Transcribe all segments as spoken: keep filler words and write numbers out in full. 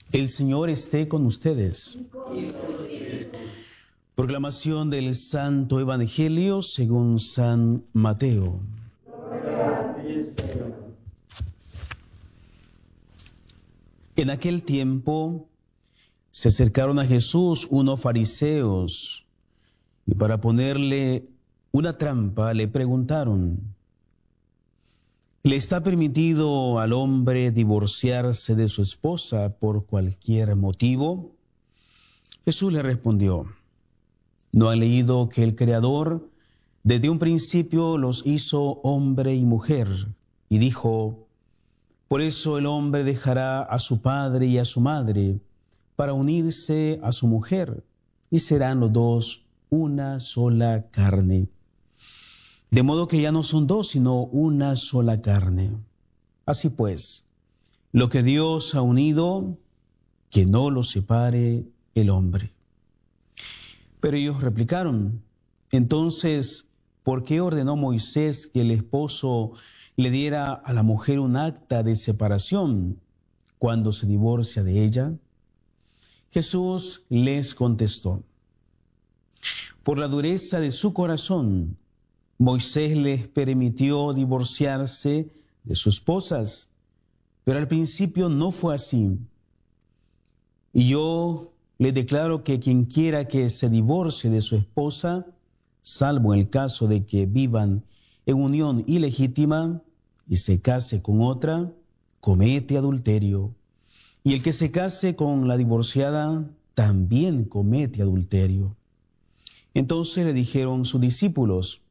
El Señor esté con ustedes. Proclamación del Santo Evangelio según San Mateo. En aquel tiempo se acercaron a Jesús unos fariseos y para ponerle una trampa le preguntaron: ¿le está permitido al hombre divorciarse de su esposa por cualquier motivo? Jesús le respondió: ¿no han leído que el Creador desde un principio los hizo hombre y mujer? Y dijo: por eso el hombre dejará a su padre y a su madre para unirse a su mujer, y serán los dos una sola carne. De modo que ya no son dos, sino una sola carne. Así pues, lo que Dios ha unido, que no lo separe el hombre. Pero ellos replicaron: entonces, ¿por qué ordenó Moisés que el esposo le diera a la mujer un acta de separación cuando se divorcia de ella? Jesús les contestó: por la dureza de su corazón, Moisés les permitió divorciarse de sus esposas, pero al principio no fue así. Y yo le declaro que quien quiera que se divorcie de su esposa, salvo en el caso de que vivan en unión ilegítima y se case con otra, comete adulterio. Y el que se case con la divorciada también comete adulterio. Entonces le dijeron sus discípulos: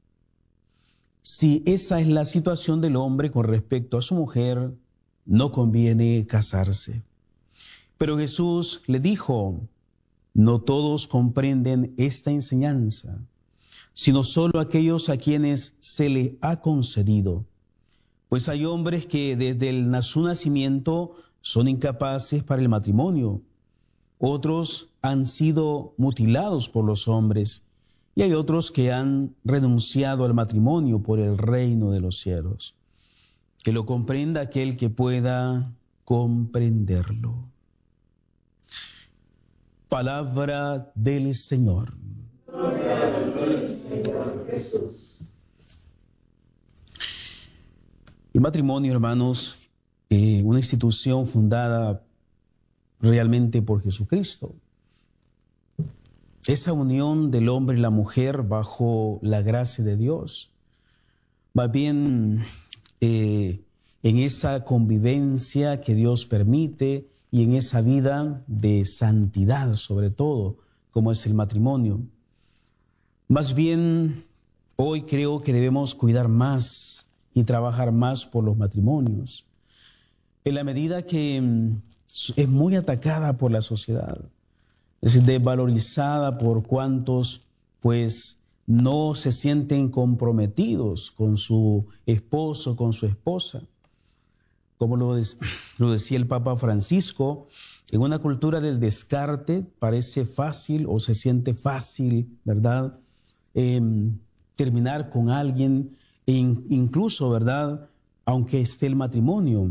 si esa es la situación del hombre con respecto a su mujer, no conviene casarse. Pero Jesús le dijo: no todos comprenden esta enseñanza, sino solo aquellos a quienes se le ha concedido. Pues hay hombres que desde el, su nacimiento son incapaces para el matrimonio. Otros han sido mutilados por los hombres, y hay otros que han renunciado al matrimonio por el reino de los cielos. Que lo comprenda aquel que pueda comprenderlo. Palabra del Señor. Gloria a ti, Señor Jesús. El matrimonio, hermanos, eh, una institución fundada realmente por Jesucristo. Esa unión del hombre y la mujer bajo la gracia de Dios. Más bien eh, en esa convivencia que Dios permite y en esa vida de santidad, sobre todo, como es el matrimonio. Más bien, hoy creo que debemos cuidar más y trabajar más por los matrimonios, en la medida que es muy atacada por la sociedad, es desvalorizada por cuantos pues no se sienten comprometidos con su esposo, con su esposa. Como lo, de, lo decía el Papa Francisco, en una cultura del descarte parece fácil o se siente fácil, ¿verdad?, Eh, terminar con alguien, e in, incluso, ¿verdad?, aunque esté el matrimonio.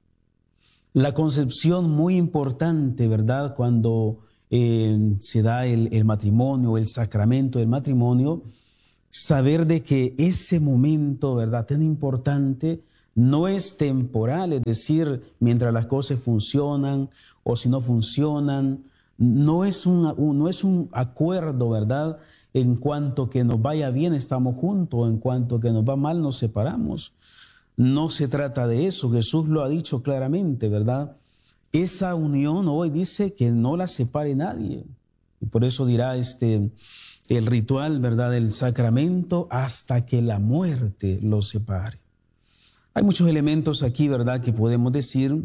La concepción muy importante, ¿verdad?, cuando eh, se da el, el matrimonio, el sacramento del matrimonio, saber de que ese momento, ¿verdad?, tan importante, no es temporal, es decir, mientras las cosas funcionan o si no funcionan, no es un, un, no es un acuerdo, ¿verdad?, en cuanto que nos vaya bien estamos juntos, en cuanto que nos va mal nos separamos. No se trata de eso, Jesús lo ha dicho claramente, ¿verdad? Esa unión hoy dice que no la separe nadie. Y por eso dirá este, el ritual, ¿verdad?, del sacramento, hasta que la muerte los separe. Hay muchos elementos aquí, ¿verdad?, que podemos decir.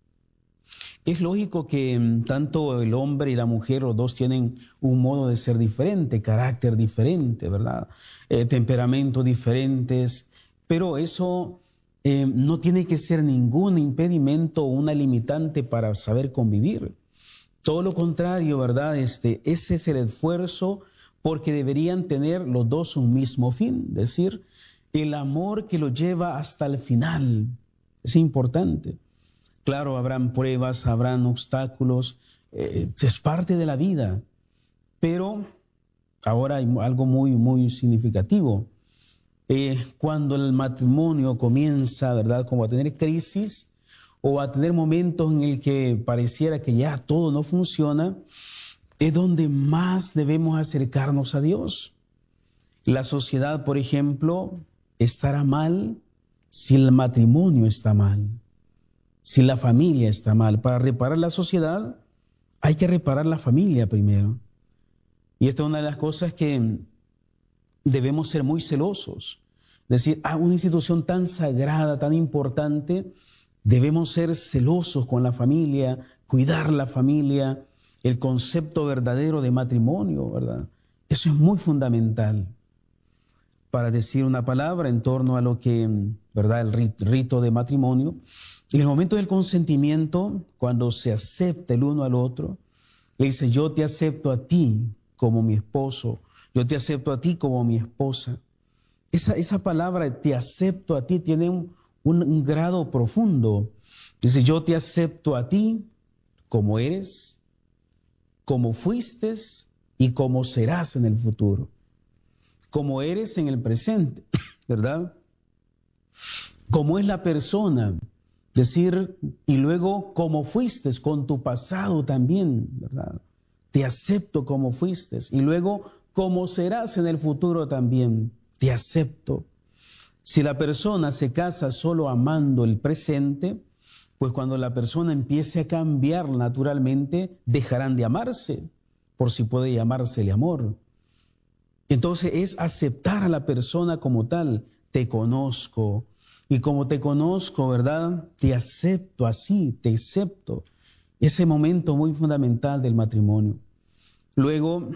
Es lógico que tanto el hombre y la mujer, los dos tienen un modo de ser diferente, carácter diferente, ¿verdad?, Eh, temperamentos diferentes, pero eso eh, no tiene que ser ningún impedimento o una limitante para saber convivir. Todo lo contrario, ¿verdad? Este, ese es el esfuerzo, porque deberían tener los dos un mismo fin, es decir, el amor que los lleva hasta el final. Es importante. claro, habrán pruebas, habrán obstáculos, eh, es parte de la vida. Pero ahora hay algo muy, muy significativo. Eh, cuando el matrimonio comienza, ¿verdad?, como a tener crisis o a tener momentos en el que pareciera que ya todo no funciona, es donde más debemos acercarnos a Dios. La sociedad, por ejemplo, estará mal si el matrimonio está mal, si la familia está mal. Para reparar la sociedad hay que reparar la familia primero. Y esta es una de las cosas que debemos ser muy celosos. Es decir, a una institución tan sagrada, tan importante, debemos ser celosos con la familia, cuidar la familia, el concepto verdadero de matrimonio, ¿verdad? Eso es muy fundamental para decir una palabra en torno a lo que, ¿verdad?, el rito de matrimonio. En el momento del consentimiento, cuando se acepta el uno al otro, le dice, yo te acepto a ti como mi esposo, yo te acepto a ti como mi esposa. Esa, esa palabra, te acepto a ti, tiene un, un, un grado profundo. Dice, yo te acepto a ti como eres, como fuiste y como serás en el futuro. Como eres en el presente, ¿verdad? Como es la persona, decir, y luego como fuiste con tu pasado también, ¿verdad? Te acepto como fuiste, y luego como serás en el futuro también, te acepto. Si la persona se casa solo amando el presente, pues cuando la persona empiece a cambiar naturalmente, dejarán de amarse, por si puede llamársele amor. Entonces es aceptar a la persona como tal. Te conozco, y como te conozco, ¿verdad?, te acepto así, te acepto. Ese momento muy fundamental del matrimonio. Luego,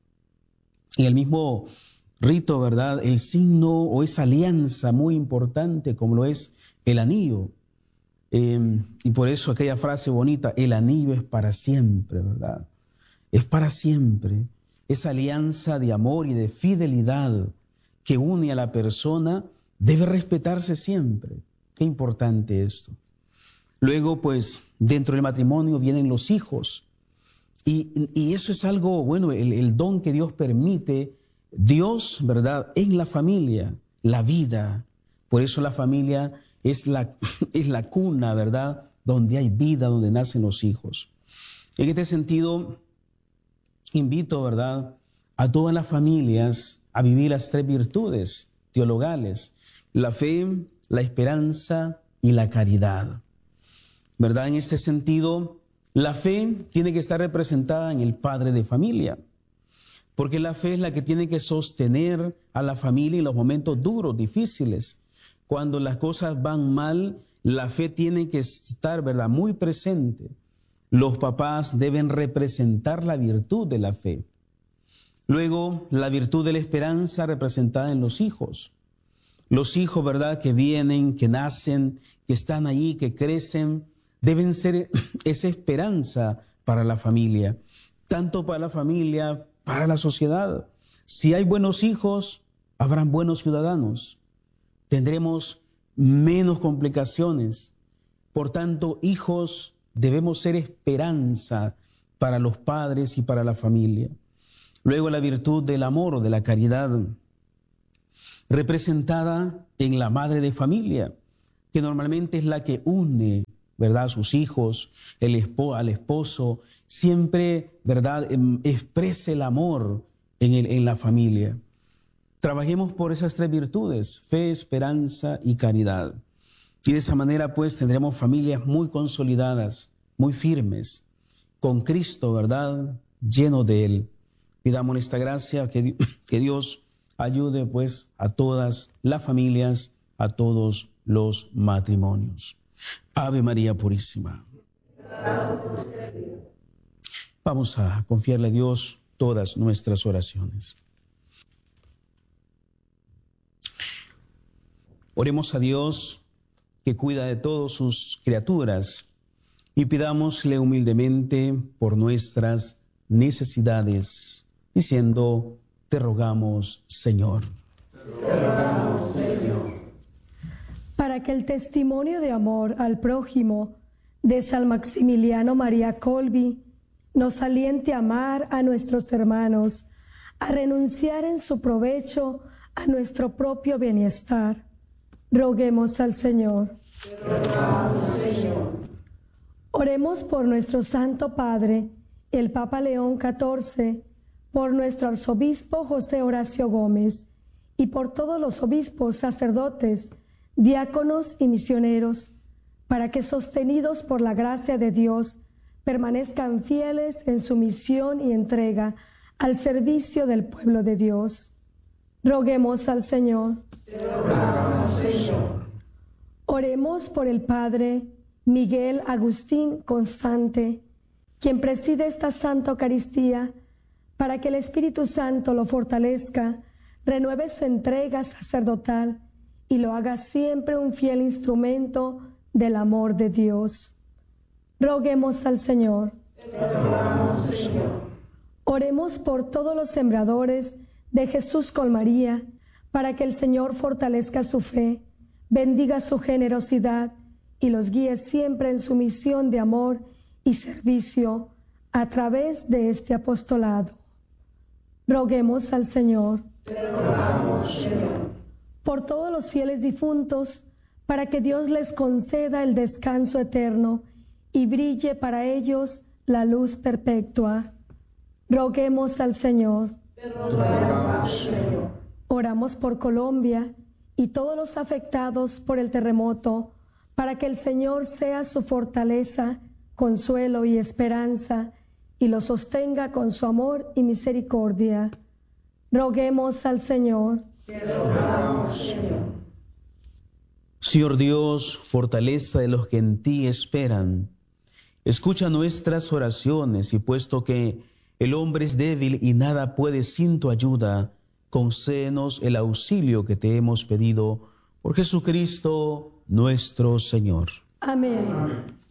en el mismo rito, ¿verdad?, el signo o esa alianza muy importante como lo es el anillo. Eh, y por eso aquella frase bonita, el anillo es para siempre, ¿verdad? Es para siempre. Esa alianza de amor y de fidelidad que une a la persona debe respetarse siempre. Qué importante esto. Luego, pues, dentro del matrimonio vienen los hijos. Y, y eso es algo, bueno, el, el don que Dios permite, Dios, ¿verdad?, en la familia, la vida. Por eso la familia es la, es la cuna, ¿verdad?, donde hay vida, donde nacen los hijos. En este sentido, invito, ¿verdad?, a todas las familias a vivir las tres virtudes teologales: la fe, la esperanza y la caridad. ¿Verdad? En este sentido, la fe tiene que estar representada en el padre de familia, porque la fe es la que tiene que sostener a la familia en los momentos duros, difíciles. Cuando las cosas van mal, la fe tiene que estar, ¿verdad?, muy presente. Los papás deben representar la virtud de la fe. Luego, la virtud de la esperanza representada en los hijos. Los hijos, ¿verdad?, que vienen, que nacen, que están ahí, que crecen, deben ser esa esperanza para la familia, tanto para la familia, para la sociedad. Si hay buenos hijos, habrán buenos ciudadanos. Tendremos menos complicaciones. Por tanto, hijos, debemos ser esperanza para los padres y para la familia. Luego, la virtud del amor o de la caridad, representada en la madre de familia, que normalmente es la que une, ¿verdad?, a sus hijos, el esposo, al esposo, siempre, ¿verdad?, exprese el amor en, el, en la familia. Trabajemos por esas tres virtudes: fe, esperanza y caridad. Y de esa manera, pues, tendremos familias muy consolidadas, muy firmes, con Cristo, ¿verdad?, lleno de Él. Pidamos esta gracia, que, que Dios ayude, pues, a todas las familias, a todos los matrimonios. Ave María Purísima. Vamos a confiarle a Dios todas nuestras oraciones. Oremos a Dios, que cuida de todas sus criaturas, y pidámosle humildemente por nuestras necesidades, diciendo: te rogamos, Señor. Te rogamos, Señor. Para que el testimonio de amor al prójimo de San Maximiliano María Kolbe nos aliente a amar a nuestros hermanos, a renunciar en su provecho a nuestro propio bienestar. Roguemos al Señor. Oremos por nuestro Santo Padre, el Papa León catorce, por nuestro arzobispo José Horacio Gómez y por todos los obispos, sacerdotes, diáconos y misioneros, para que, sostenidos por la gracia de Dios, permanezcan fieles en su misión y entrega al servicio del pueblo de Dios. Roguemos al Señor. Te rogamos, Señor. Oremos por el Padre Miguel Agustín Constante, quien preside esta Santa Eucaristía, para que el Espíritu Santo lo fortalezca, renueve su entrega sacerdotal y lo haga siempre un fiel instrumento del amor de Dios. Roguemos al Señor. Te rogamos, Señor. Oremos por todos los sembradores de Jesús con María, para que el Señor fortalezca su fe, bendiga su generosidad y los guíe siempre en su misión de amor y servicio a través de este apostolado. Roguemos al Señor. Te rogamos, Señor. Por todos los fieles difuntos, para que Dios les conceda el descanso eterno y brille para ellos la luz perpetua. Roguemos al Señor. Te rogamos, Señor. Oramos por Colombia y todos los afectados por el terremoto, para que el Señor sea su fortaleza, consuelo y esperanza, y los sostenga con su amor y misericordia. Roguemos al Señor. Te rogamos, Señor. Señor Dios, fortaleza de los que en ti esperan, escucha nuestras oraciones y puesto que el hombre es débil y nada puede sin tu ayuda, concédenos el auxilio que te hemos pedido por Jesucristo nuestro Señor. Amén.